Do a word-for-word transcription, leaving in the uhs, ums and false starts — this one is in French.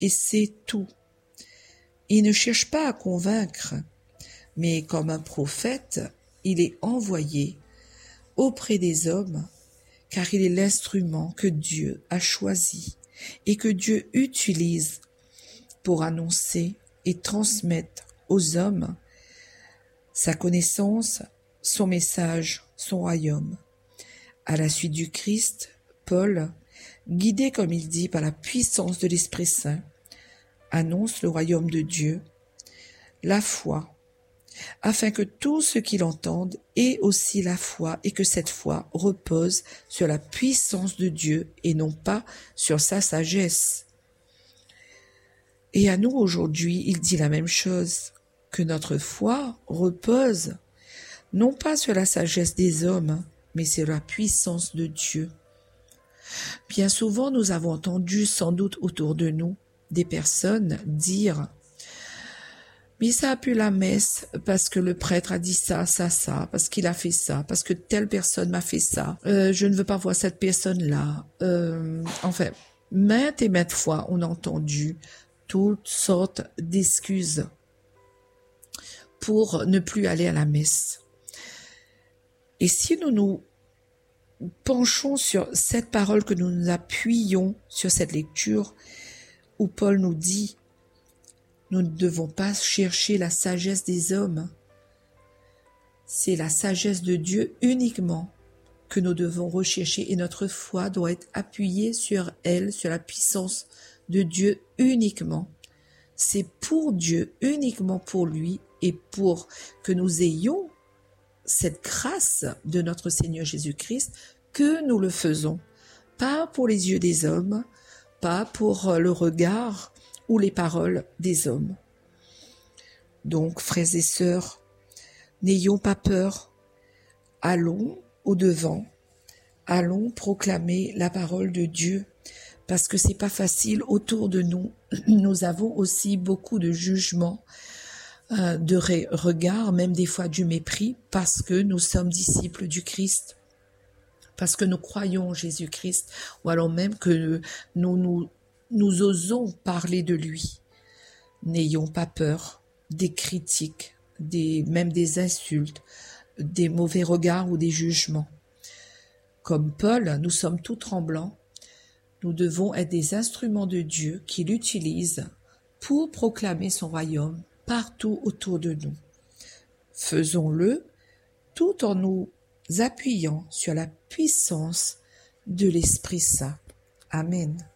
et sait tout. Il ne cherche pas à convaincre, mais comme un prophète, il est envoyé auprès des hommes, car il est l'instrument que Dieu a choisi et que Dieu utilise pour annoncer et transmettre aux hommes sa connaissance, son message, son royaume. À la suite du Christ, Paul, guidé comme il dit par la puissance de l'Esprit Saint, annonce le royaume de Dieu, la foi, afin que tous ceux qui l'entendent aient aussi la foi et que cette foi repose sur la puissance de Dieu et non pas sur sa sagesse. Et à nous aujourd'hui, il dit la même chose, que notre foi repose non pas sur la sagesse des hommes, mais sur la puissance de Dieu. Bien souvent, nous avons entendu sans doute autour de nous des personnes dire « mais ça a pu la messe parce que le prêtre a dit ça, ça, ça, parce qu'il a fait ça, parce que telle personne m'a fait ça, euh, je ne veux pas voir cette personne-là. Euh, » Enfin, maintes et maintes fois, on a entendu toutes sortes d'excuses pour ne plus aller à la messe. Et si nous nous penchons sur cette parole, que nous nous appuyons sur cette lecture où Paul nous dit « Nous ne devons pas chercher la sagesse des hommes, c'est la sagesse de Dieu uniquement que nous devons rechercher et notre foi doit être appuyée sur elle, sur la puissance de Dieu uniquement. C'est pour Dieu, uniquement pour lui et pour que nous ayons cette grâce de notre Seigneur Jésus-Christ que nous le faisons, pas pour les yeux des hommes, pas pour le regard ou les paroles des hommes. Donc, frères et sœurs, n'ayons pas peur, allons au-devant, allons proclamer la parole de Dieu, parce que c'est pas facile autour de nous. Nous avons aussi beaucoup de jugements, euh, de re- regards, même des fois du mépris, parce que nous sommes disciples du Christ, parce que nous croyons en Jésus-Christ, ou alors même que nous, nous, nous osons parler de lui. N'ayons pas peur des critiques, des, même des insultes, des mauvais regards ou des jugements. Comme Paul, nous sommes tout tremblants. Nous devons être des instruments de Dieu qu'il utilise pour proclamer son royaume partout autour de nous. Faisons-le tout en nous appuyant sur la puissance de l'Esprit Saint. Amen.